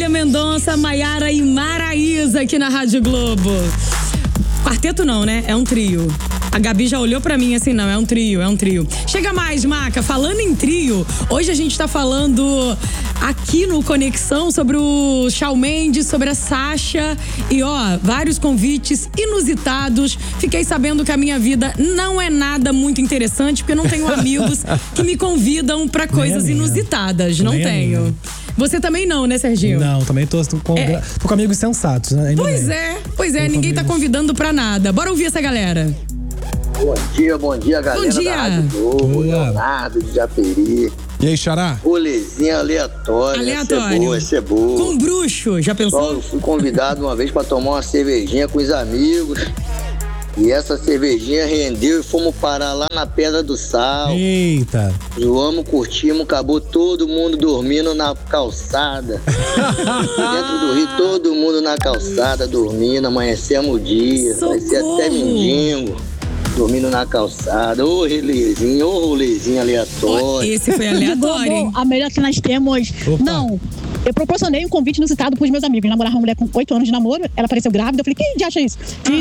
Marília Mendonça, Maiara e Maraísa aqui na Rádio Globo. Quarteto não, né? É um trio. A Gabi já olhou pra mim assim, não, é um trio. Chega mais, Maca. Falando em trio, hoje a gente tá falando aqui no Conexão sobre o Shawn Mendes, sobre a Sasha. E vários convites inusitados. Fiquei sabendo que a minha vida não é nada muito interessante, porque eu não tenho amigos que me convidam pra coisas inusitadas. Não tenho. Você também não, né, Serginho? Não, também tô com amigos sensatos, né? Pois é, ninguém tá convidando pra nada. Bora ouvir essa galera. Bom dia, galera. Bom dia. Da Rádio Globo, Leonardo de Japeri. E aí, Xará? Rolezinha aleatório. Essa é boa. Com bruxo, já pensou? Eu fui convidado uma vez pra tomar uma cervejinha com os amigos. E essa cervejinha rendeu e fomos parar lá na Pedra do Sal. Eita! Zoamos, curtimos, acabou todo mundo dormindo na calçada. Dentro do Rio, todo mundo na calçada, dormindo, amanhecemos o dia. Parecia até mendigo. Dormindo na calçada, rolezinho aleatório. Esse foi aleatório, hein? A melhor que nós temos. Opa. Não, eu proporcionei um convite inusitado pros meus amigos. Namorava uma mulher com 8 anos de namoro, ela apareceu grávida. Eu falei, quem acha isso?